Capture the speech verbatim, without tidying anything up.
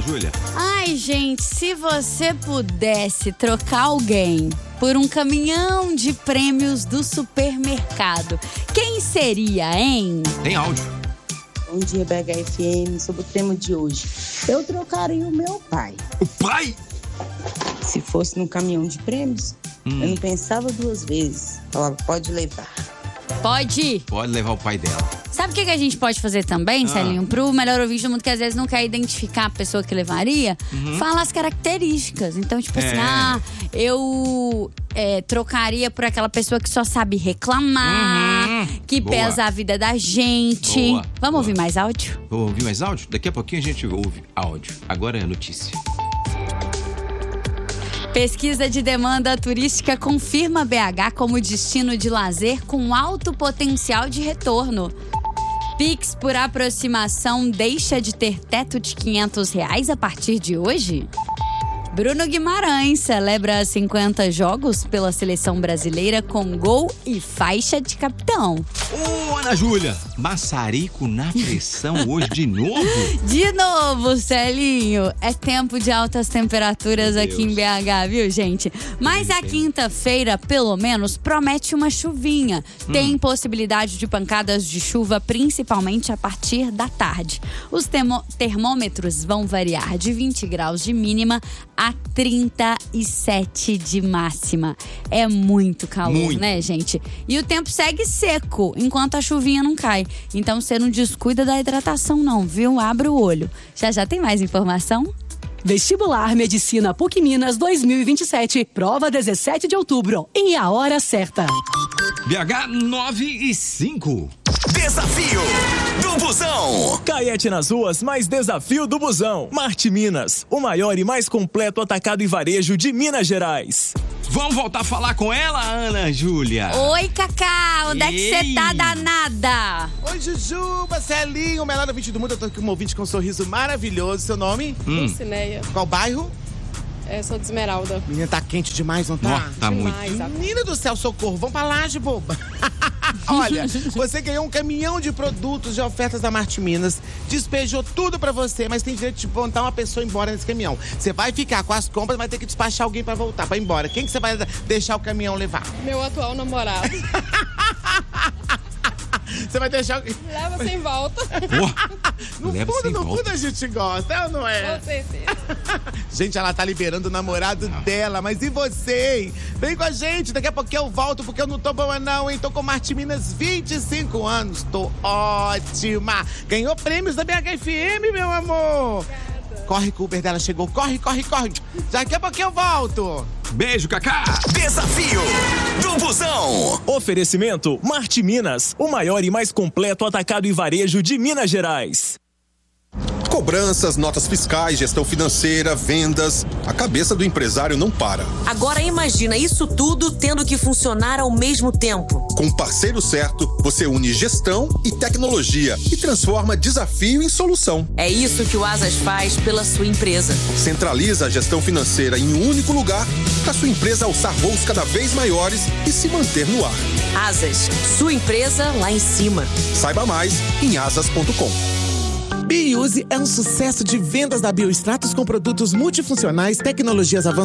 Ana Júlia? Ai, gente, se você pudesse trocar alguém por um caminhão de prêmios do supermercado, quem seria, hein? Tem áudio. Bom dia, B H F M, sobre o tema de hoje. Eu trocaria o meu pai. O pai? Se fosse num caminhão de prêmios, hum. eu não pensava duas vezes. Falava, pode levar. Pode. Pode levar o pai dela. Sabe o que, que a gente pode fazer também, ah. Celinho? Pro melhor ouvinte do mundo que às vezes não quer identificar a pessoa que levaria, uhum. fala as características. Então, tipo é. assim, ah, eu é, trocaria por aquela pessoa que só sabe reclamar, uhum. que Boa. pesa a vida da gente. Boa. Vamos Boa. ouvir mais áudio? Vamos ouvir mais áudio? Daqui a pouquinho a gente ouve áudio. Agora é notícia. Pesquisa de demanda turística confirma B H como destino de lazer com alto potencial de retorno. Pix por aproximação deixa de ter teto de quinhentos reais a partir de hoje? Bruno Guimarães celebra cinquenta jogos pela seleção brasileira com gol e faixa de capitão. Ô, Ana Júlia, maçarico na pressão hoje de novo? De novo, Celinho. É tempo de altas temperaturas aqui em B H, viu, gente? Mas a quinta-feira, pelo menos, promete uma chuvinha. Hum. Tem possibilidade de pancadas de chuva, principalmente a partir da tarde. Os termo- termômetros vão variar de vinte graus de mínima a trinta e sete de máxima. É muito calor, muito. né, gente? E o tempo segue seco, enquanto a chuvinha não cai. Então você não descuida da hidratação não, viu? Abre o olho. Já já tem mais informação? Vestibular Medicina PUC Minas dois mil e vinte e sete. Prova dezessete de outubro. E a hora certa. B H nove e cinco. Desafio do Busão. Caete nas ruas, mais desafio do Busão. Marte Minas, o maior e mais completo atacado e varejo de Minas Gerais. Vamos voltar a falar com ela, Ana Júlia. Oi, Cacá, onde Ei. é que você tá, danada? Oi, Jujuba, Celinho, o melhor ouvinte do mundo. Eu tô aqui com um ouvinte com um sorriso maravilhoso. Seu nome? Hum. Lucinéia. Qual bairro? É, sou de Esmeralda. Menina, tá quente demais, não tá? Nossa, tá demais, muito. Menina do céu, socorro. Vamos pra laje, boba. Olha, você ganhou um caminhão de produtos de ofertas da Marte Minas, despejou tudo pra você, mas tem direito de montar uma pessoa embora nesse caminhão. Você vai ficar com as compras, vai ter que despachar alguém pra voltar, pra ir embora. Quem que você vai deixar o caminhão levar? Meu atual namorado. Você vai deixar... Leva sem volta. No Leva fundo, sem no volta. fundo a gente gosta, é ou não é? Com certeza. Gente, ela tá liberando o namorado não. dela, mas e você? Vem com a gente, daqui a pouquinho eu volto, porque eu não tô boa não, hein? Tô com Marte Minas vinte e cinco anos, tô ótima. Ganhou prêmios da B H F M, meu amor. Obrigada. Corre que o Uber dela chegou, corre, corre, corre. Daqui a pouquinho eu volto. Beijo, Cacá. Desafio do Busão. Oferecimento Marte Minas, o maior e mais completo atacado e varejo de Minas Gerais. Cobranças, notas fiscais, gestão financeira, vendas. A cabeça do empresário não para. Agora imagina isso tudo tendo que funcionar ao mesmo tempo. Com o parceiro certo, você une gestão e tecnologia e transforma desafio em solução. É isso que o Asas faz pela sua empresa. Centraliza a gestão financeira em um único lugar para sua empresa alçar voos cada vez maiores e se manter no ar. Asas, sua empresa lá em cima. Saiba mais em asas ponto com. Biuse é um sucesso de vendas da Biostratos com produtos multifuncionais, tecnologias avançadas